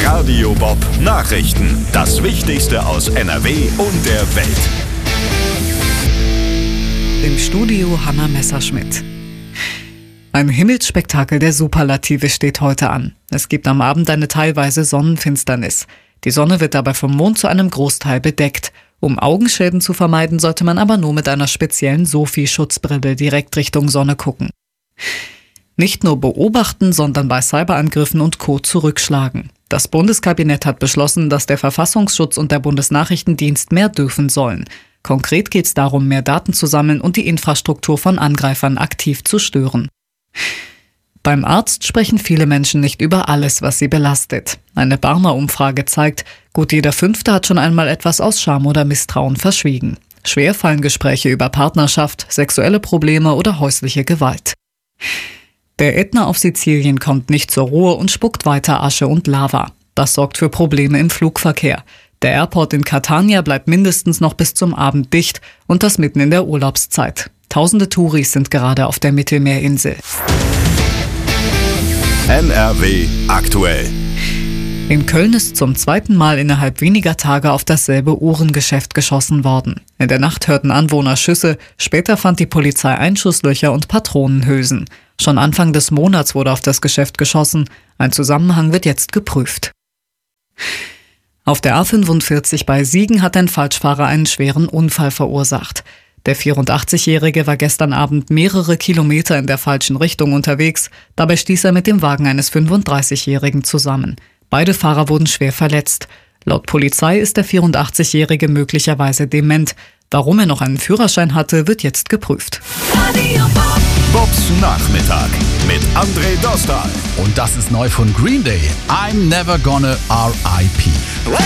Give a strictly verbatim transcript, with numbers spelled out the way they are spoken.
Radio Bob Nachrichten. Das Wichtigste aus N R W und der Welt. Im Studio Hanna Messerschmidt. Ein Himmelsspektakel der Superlative steht heute an. Es gibt am Abend eine teilweise Sonnenfinsternis. Die Sonne wird dabei vom Mond zu einem Großteil bedeckt. Um Augenschäden zu vermeiden, sollte man aber nur mit einer speziellen Sophie-Schutzbrille direkt Richtung Sonne gucken. Nicht nur beobachten, sondern bei Cyberangriffen und Co. zurückschlagen. Das Bundeskabinett hat beschlossen, dass der Verfassungsschutz und der Bundesnachrichtendienst mehr dürfen sollen. Konkret geht es darum, mehr Daten zu sammeln und die Infrastruktur von Angreifern aktiv zu stören. Beim Arzt sprechen viele Menschen nicht über alles, was sie belastet. Eine Barmer-Umfrage zeigt, gut jeder Fünfte hat schon einmal etwas aus Scham oder Misstrauen verschwiegen. Schwer fallen Gespräche über Partnerschaft, sexuelle Probleme oder häusliche Gewalt. Der Ätna auf Sizilien kommt nicht zur Ruhe und spuckt weiter Asche und Lava. Das sorgt für Probleme im Flugverkehr. Der Airport in Catania bleibt mindestens noch bis zum Abend dicht und das mitten in der Urlaubszeit. Tausende Touris sind gerade auf der Mittelmeerinsel. N R W aktuell. In Köln ist zum zweiten Mal innerhalb weniger Tage auf dasselbe Uhrengeschäft geschossen worden. In der Nacht hörten Anwohner Schüsse, später fand die Polizei Einschusslöcher und Patronenhülsen. Schon Anfang des Monats wurde auf das Geschäft geschossen. Ein Zusammenhang wird jetzt geprüft. Auf der A fünfundvierzig bei Siegen hat ein Falschfahrer einen schweren Unfall verursacht. Der vierundachtzigjährige war gestern Abend mehrere Kilometer in der falschen Richtung unterwegs. Dabei stieß er mit dem Wagen eines fünfunddreißigjährigen zusammen. Beide Fahrer wurden schwer verletzt. Laut Polizei ist der vierundachtzigjährige möglicherweise dement. Warum er noch einen Führerschein hatte, wird jetzt geprüft. Bobs Nachmittag mit André Dostal. Und das ist neu von Green Day. I'm never gonna R I P